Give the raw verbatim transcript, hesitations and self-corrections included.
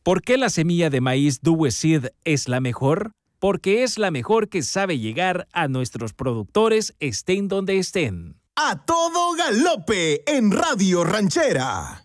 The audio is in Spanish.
¿Por qué la semilla de maíz Due Seed es la mejor? Porque es la mejor que sabe llegar a nuestros productores estén donde estén. A todo galope en Radio Ranchera.